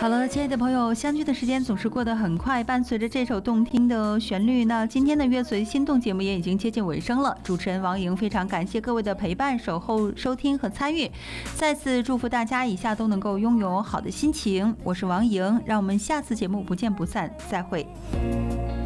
好了，亲爱的朋友，相聚的时间总是过得很快，伴随着这首动听的旋律，那今天的乐随心动节目也已经接近尾声了。主持人王莹非常感谢各位的陪伴、守候、收听和参与，再次祝福大家以下都能够拥有好的心情。我是王莹，让我们下次节目不见不散，再会。